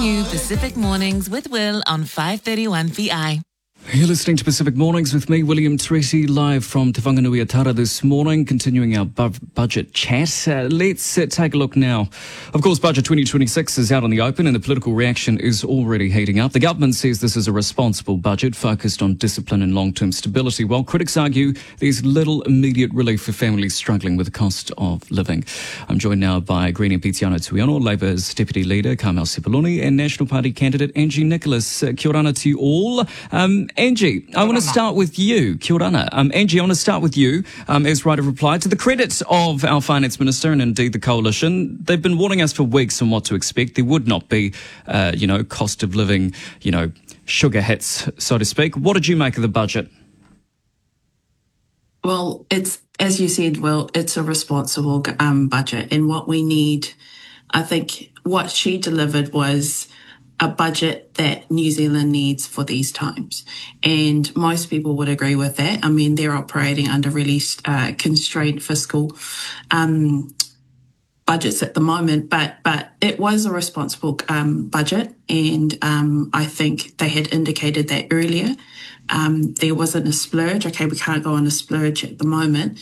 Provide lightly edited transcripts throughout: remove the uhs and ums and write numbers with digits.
Bringing you Pacific Mornings with Will on 531 VI. You're listening to Pacific Mornings with me, William Tracy, live from Te Whanganui Atara this morning, continuing our budget chat. Let's take a look now. Of course, Budget 2026 is out in the open and the political reaction is already heating up. The government says this is a responsible budget focused on discipline and long-term stability, while critics argue there's little immediate relief for families struggling with the cost of living. I'm joined now by Green MP Tiana Tuiono, Labour's Deputy Leader Carmel Sepuloni, and National Party candidate Angie Nicholas. Kia ora to you all. Angie, I want to start with you. Kia ora. Angie, I want to start with you. As right of reply, to the credit of our Finance Minister and indeed the Coalition, they've been warning us for weeks on what to expect. There would not be, cost of living, sugar hits, so to speak. What did you make of the budget? Well, it's, as you said, Will, it's a responsible budget. And what we need, I think what she delivered was a budget that New Zealand needs for these times. And most people would agree with that. I mean, they're operating under really constrained fiscal budgets at the moment, but it was a responsible budget. And I think they had indicated that earlier. There wasn't a splurge. Okay, we can't go on a splurge at the moment.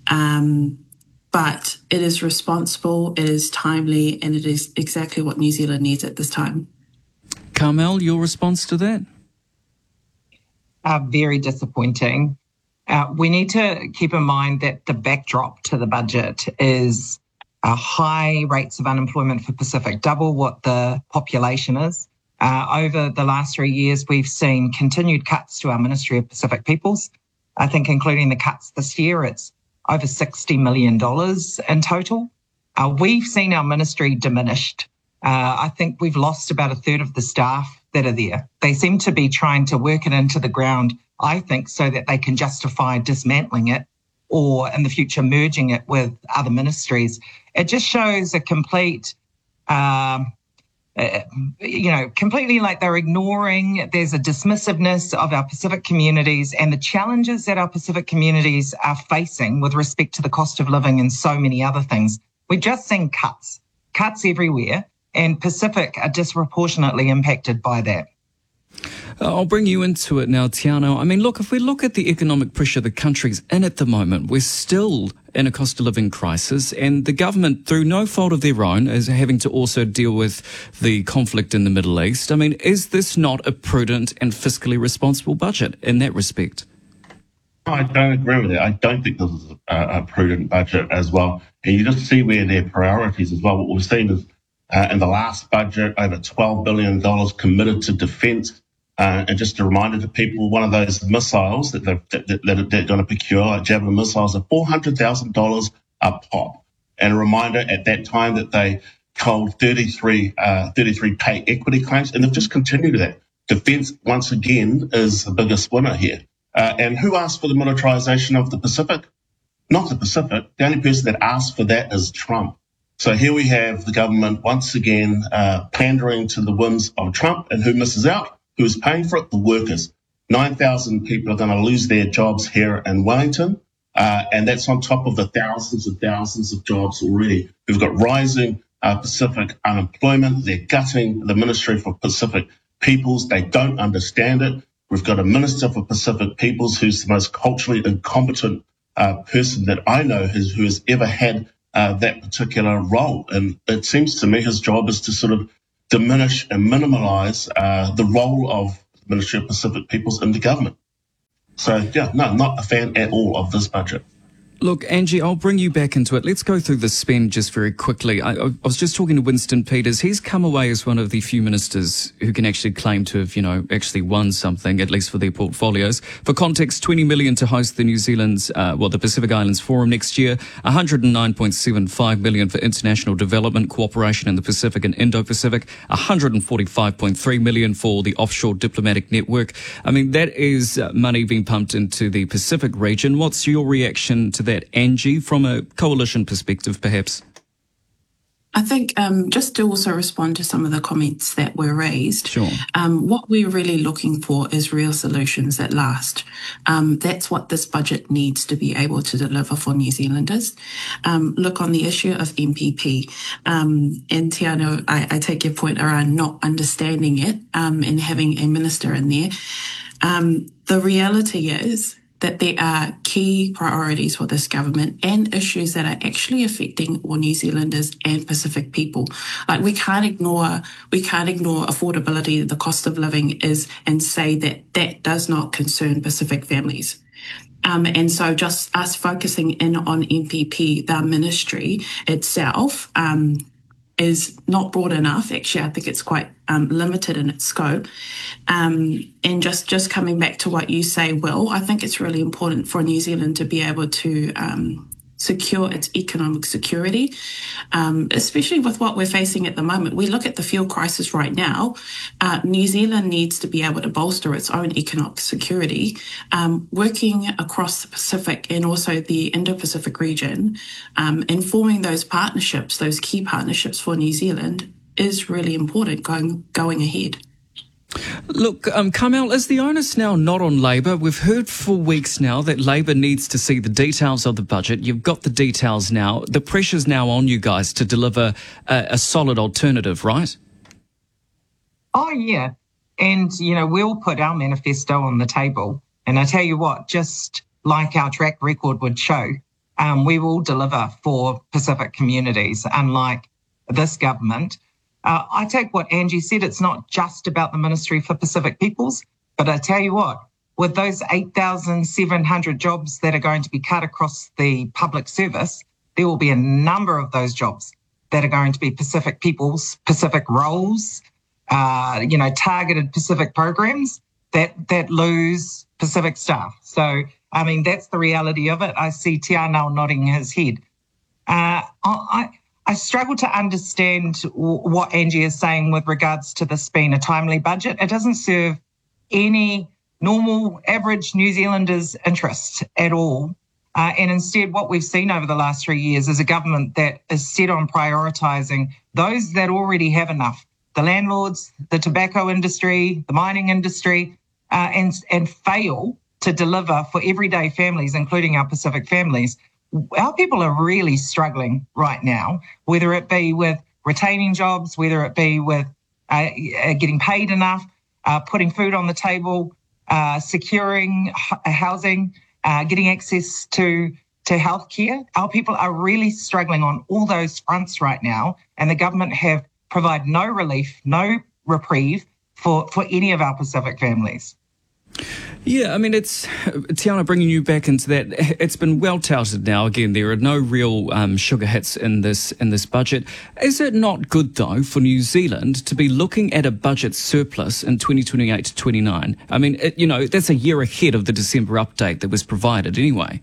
But it is responsible, it is timely, and it is exactly what New Zealand needs at this time. Carmel, your response to that? Very disappointing. We need to keep in mind that the backdrop to the budget is high rates of unemployment for Pacific, double what the population is. Over the last 3 years, we've seen continued cuts to our Ministry of Pacific Peoples. I think including the cuts this year, it's over $60 million in total. We've seen our ministry diminished. I think we've lost about a third of the staff that are there. They seem to be trying to work it into the ground, I think, so that they can justify dismantling it or in the future merging it with other ministries. It just shows a complete, completely like they're ignoring, there's a dismissiveness of our Pacific communities and the challenges that our Pacific communities are facing with respect to the cost of living and so many other things. We've just seen cuts everywhere. And Pacific are disproportionately impacted by that. I'll bring you into it now, Tiano. I mean, look, if we look at the economic pressure the country's in at the moment, we're still in a cost of living crisis, and the government, through no fault of their own, is having to also deal with the conflict in the Middle East. I mean, is this not a prudent and fiscally responsible budget in that respect? I don't agree with it. I don't think this is a prudent budget as well. And you just see where their priorities as well. What we've seen is in the last budget, over $12 billion committed to defence. And just a reminder to people, one of those missiles that they're going to procure, like Javelin missiles, are $400,000 a pop. And a reminder at that time that they culled 33 pay equity claims, and they've just continued that. Defence, once again, is the biggest winner here. And who asked for the militarisation of the Pacific? Not the Pacific. The only person that asked for that is Trump. So here we have the government once again pandering to the whims of Trump, and who misses out? Who is paying for it? The workers. 9,000 people are going to lose their jobs here in Wellington, and that's on top of the thousands of jobs already. We've got rising Pacific unemployment. They're gutting the Ministry for Pacific Peoples. They don't understand it. We've got a Minister for Pacific Peoples who's the most culturally incompetent person that I know who has ever had that particular role. And it seems to me his job is to sort of diminish and minimise the role of the Ministry of Pacific Peoples in the government. So, not a fan at all of this budget. Look, Angie, I'll bring you back into it. Let's go through the spend just very quickly. I was just talking to Winston Peters. He's come away as one of the few ministers who can actually claim to have, actually won something, at least for their portfolios. For context, $20 million to host the New Zealand's, the Pacific Islands Forum next year, $109.75 million for international development cooperation in the Pacific and Indo-Pacific, $145.3 million for the offshore diplomatic network. I mean, that is money being pumped into the Pacific region. What's your reaction to that, Angie, from a coalition perspective, perhaps? I think just to also respond to some of the comments that were raised, Sure. What we're really looking for is real solutions that last. That's what this budget needs to be able to deliver for New Zealanders. Look, on the issue of MPP, and Tiana, I take your point around not understanding it and having a minister in there. The reality is that there are key priorities for this government and issues that are actually affecting all New Zealanders and Pacific people. Like we can't ignore affordability, the cost of living is, and say that that does not concern Pacific families. And so just us focusing in on MPP, the ministry itself, is not broad enough. Actually, I think it's quite limited in its scope. And just coming back to what you say, Will, I think it's really important for New Zealand to be able to secure its economic security, especially with what we're facing at the moment. We look at the fuel crisis right now. New Zealand needs to be able to bolster its own economic security, working across the Pacific and also the Indo-Pacific region, and forming those partnerships, those key partnerships for New Zealand is really important going ahead. Look, Carmel, is the onus now not on Labor? We've heard for weeks now that Labor needs to see the details of the budget. You've got the details now. The pressure's now on you guys to deliver a solid alternative, right? Oh, yeah. And, we'll put our manifesto on the table. And I tell you what, just like our track record would show, we will deliver for Pacific communities, unlike this government. I take what Angie said, it's not just about the Ministry for Pacific Peoples, but I tell you what, with those 8,700 jobs that are going to be cut across the public service, there will be a number of those jobs that are going to be Pacific Peoples, Pacific roles, targeted Pacific programs that lose Pacific staff. So, that's the reality of it. I see Tiana nodding his head. I struggle to understand what Angie is saying with regards to this being a timely budget. It doesn't serve any normal, average New Zealanders' interest at all. And instead, what we've seen over the last 3 years is a government that is set on prioritising those that already have enough, the landlords, the tobacco industry, the mining industry, and fail to deliver for everyday families, including our Pacific families. Our people are really struggling right now, whether it be with retaining jobs, whether it be with getting paid enough, putting food on the table, securing housing, getting access to healthcare. Our people are really struggling on all those fronts right now, and the government have provided no relief, no reprieve for any of our Pacific families. Yeah, it's Tiana, bringing you back into that. It's been well touted now. Again, there are no real sugar hits in this budget. Is it not good though for New Zealand to be looking at a budget surplus in 2028 to 29? That's a year ahead of the December update that was provided anyway.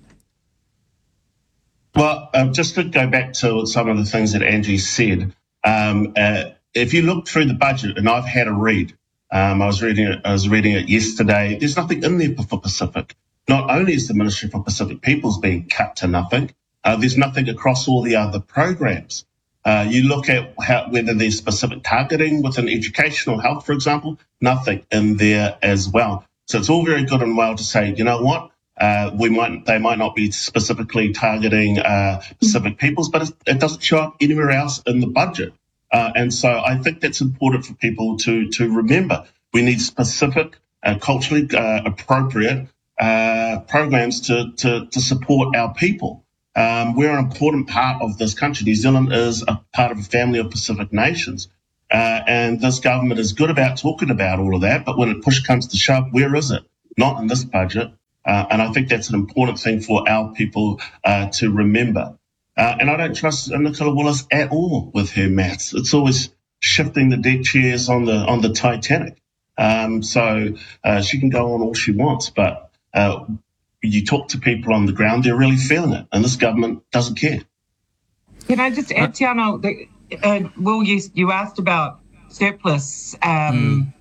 Well, just to go back to some of the things that Angie said, if you look through the budget, and I've had a read. I was reading it yesterday. There's nothing in there for Pacific. Not only is the Ministry for Pacific Peoples being cut to nothing, there's nothing across all the other programs. You look at whether there's specific targeting within educational health, for example, nothing in there as well. So it's all very good and well to say, you know what, they might not be specifically targeting Pacific Peoples, but it doesn't show up anywhere else in the budget. And so I think that's important for people to remember. We need specific, culturally appropriate programs to support our people. We're an important part of this country. New Zealand is a part of a family of Pacific nations. And this government is good about talking about all of that, but when push comes to shove, where is it? Not in this budget. And I think that's an important thing for our people to remember. And I don't trust Nicola Willis at all with her maths. It's always shifting the deck chairs on the Titanic. So she can go on all she wants, but you talk to people on the ground, they're really feeling it, and this government doesn't care. Can I just add, Tiana, Will, you asked about surplus, and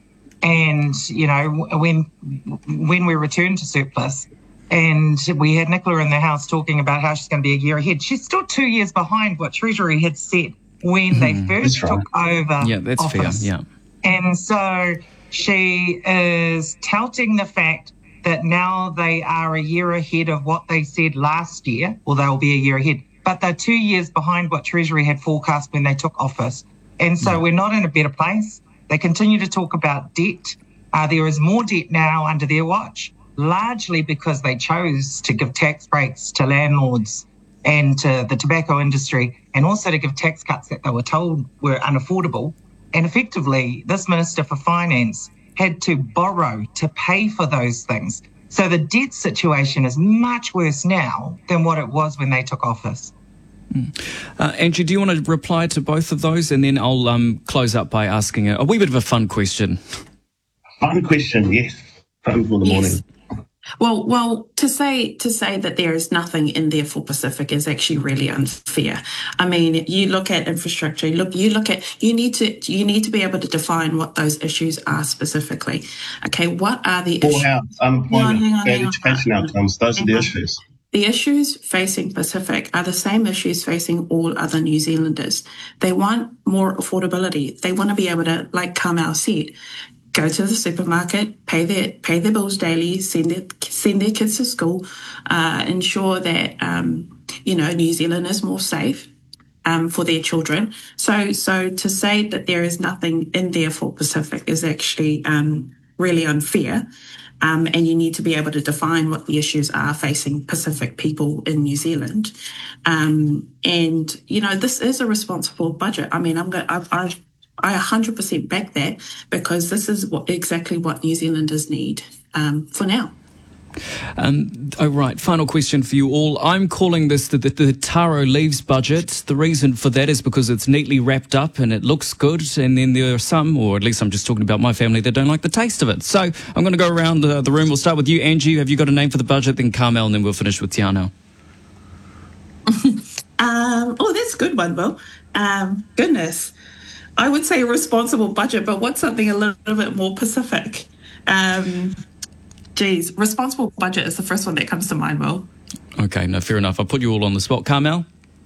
when we return to surplus. And we had Nicola in the House talking about how she's going to be a year ahead. She's still 2 years behind what Treasury had said when they first That's right. took over Yeah, that's office. fair. Yeah. And so she is touting the fact that now they are a year ahead of what they said last year, or they'll be a year ahead, but they're 2 years behind what Treasury had forecast when they took office. And so we're not in a better place. They continue to talk about debt. There is more debt now under their watch, largely because they chose to give tax breaks to landlords and to the tobacco industry, and also to give tax cuts that they were told were unaffordable. And effectively, this Minister for Finance had to borrow to pay for those things. So the debt situation is much worse now than what it was when they took office. Angie, do you want to reply to both of those? And then I'll close up by asking a wee bit of a fun question. Fun question, yes. Fun for the morning. Well, to say that there is nothing in there for Pacific is actually really unfair. I mean, you look at infrastructure. You need to be able to define what those issues are specifically. Okay, what are the Poor issues? health, unemployment, Hang bad on. education outcomes. Those are the issues. The issues facing Pacific are the same issues facing all other New Zealanders. They want more affordability. They want to be able to, like Carmel said, go to the supermarket, pay their bills daily, send their kids to school, ensure that New Zealand is more safe for their children. So to say that there is nothing in there for Pacific is actually really unfair. And you need to be able to define what the issues are facing Pacific people in New Zealand. This is a responsible budget. I mean, I 100% back that, because this is exactly what New Zealanders need for now. Right, final question for you all. I'm calling this the Taro Leaves budget. The reason for that is because it's neatly wrapped up and it looks good, and then there are some, or at least I'm just talking about my family, that don't like the taste of it. So I'm going to go around the room. We'll start with you, Angie. Have you got a name for the budget? Then Carmel, and then we'll finish with Tiano. That's a good one, Will. Goodness. I would say a responsible budget, but what's something a little bit more Pacific? Responsible budget is the first one that comes to mind, Will. Okay, no, fair enough. I'll put you all on the spot. Carmel?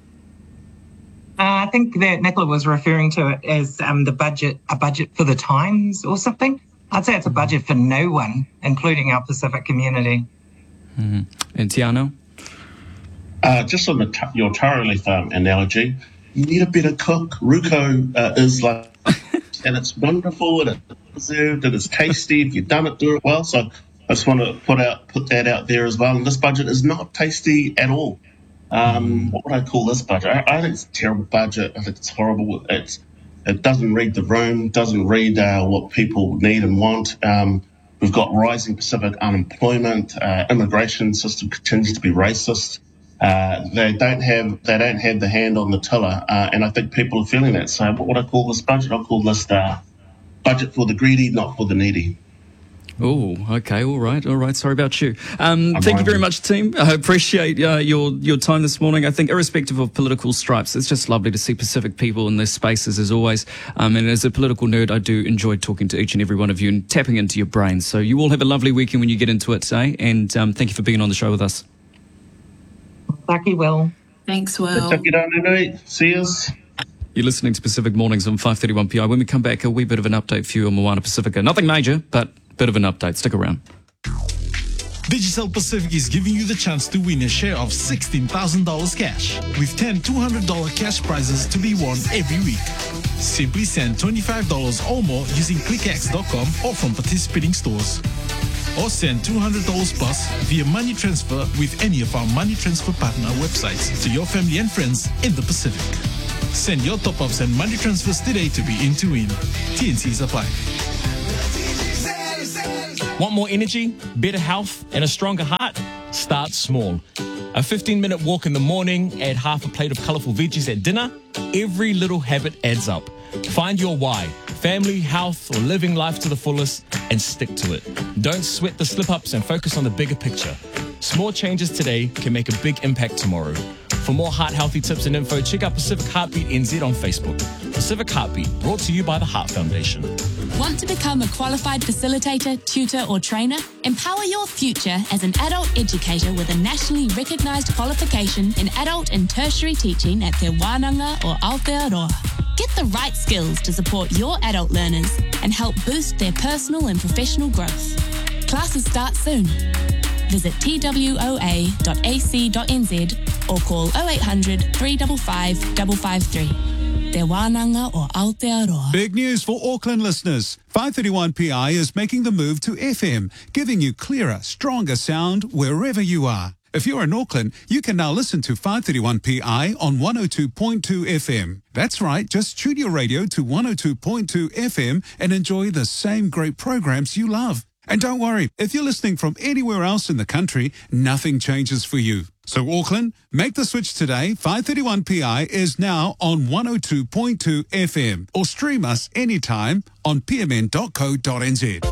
I think that Nicola was referring to it as a budget for the times or something. I'd say it's a budget for no one, including our Pacific community. Mm-hmm. And Tiano? Just on your Taro leaf analogy, you need a better cook. Ruko is like, and it's wonderful, and it's deserved, and it's tasty. If you've done it, do it well. So I just want to put that out there as well. And this budget is not tasty at all. What would I call this budget? I think it's a terrible budget. I think it's horrible. It doesn't read the room, doesn't read what people need and want. We've got rising Pacific unemployment. Immigration system continues to be racist. They don't have the hand on the tiller, and I think people are feeling that. So what would I call this budget? I'll call this budget for the greedy, not for the needy. Oh, okay, all right. Sorry about you. Thank you very much, team. I appreciate your time this morning. I think irrespective of political stripes, it's just lovely to see Pacific people in their spaces as always. And as a political nerd, I do enjoy talking to each and every one of you and tapping into your brains. So you all have a lovely weekend when you get into it, eh? And thank you for being on the show with us. Thank you, Will. Thanks, Will. See us. You're listening to Pacific Mornings on 531 PI. When we come back, a wee bit of an update for you on Moana Pacifica. Nothing major, but a bit of an update. Stick around. Digicel Pacific is giving you the chance to win a share of $16,000 cash, with 10 $200 cash prizes to be won every week. Simply send $25 or more using clickx.com or from participating stores. Or send $200 plus via money transfer with any of our money transfer partner websites to your family and friends in the Pacific. Send your top-ups and money transfers today to be in to win. TNCs apply. Want more energy, better health, and a stronger heart? Start small. A 15-minute walk in the morning, add half a plate of colourful veggies at dinner. Every little habit adds up. Find your why, family, health, or living life to the fullest, and stick to it. Don't sweat the slip-ups and focus on the bigger picture. Small changes today can make a big impact tomorrow. For more heart-healthy tips and info, check out Pacific Heartbeat NZ on Facebook. Pacific Heartbeat, brought to you by the Heart Foundation. Want to become a qualified facilitator, tutor or trainer? Empower your future as an adult educator with a nationally recognised qualification in adult and tertiary teaching at Te Wānanga or Aotearoa. Get the right skills to support your adult learners and help boost their personal and professional growth. Classes start soon. Visit twoa.ac.nz or call 0800 355 553. Te Wānanga or Aotearoa. Big news for Auckland listeners. 531PI is making the move to FM, giving you clearer, stronger sound wherever you are. If you're in Auckland, you can now listen to 531PI on 102.2 FM. That's right, just tune your radio to 102.2 FM and enjoy the same great programs you love. And don't worry, if you're listening from anywhere else in the country, nothing changes for you. So Auckland, make the switch today. 531PI is now on 102.2 FM or stream us anytime on pmn.co.nz.